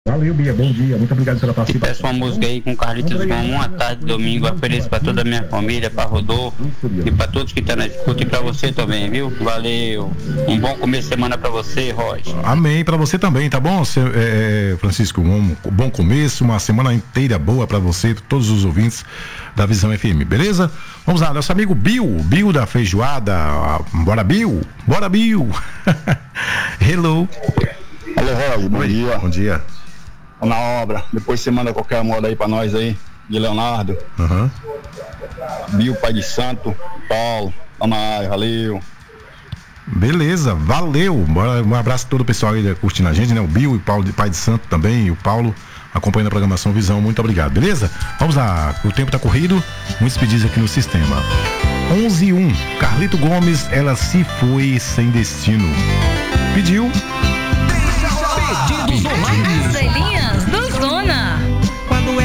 Valeu, Bia, bom dia, muito obrigado pela participação. Peço uma música aí com Carlitos Gomes, uma tarde, domingo, ofereço para toda a minha família, para Rodolfo e para todos que estão na escuta e para você também, viu? Valeu, um bom começo de semana para você, Roger. Amém, para você também, tá bom, Francisco? Um bom começo, uma semana inteira boa para você, todos os ouvintes da Visão FM, beleza? Vamos lá, nosso amigo Bill da Feijoada. Bora, Bill! Hello! Alô, Roger, bom dia. Bom dia. Na obra, depois você manda qualquer moda aí pra nós aí, de Leonardo. Bill, pai de santo, Paulo, tamo aí, valeu. Beleza, valeu. Um abraço a todo o pessoal aí curtindo a gente, né? O Bill e o Paulo, pai de santo também, e o Paulo acompanhando a programação Visão, muito obrigado, beleza? Vamos lá, o tempo tá corrido, muitos pedidos aqui no sistema. 11:01, Carlito Gomes, ela se foi sem destino. Pediu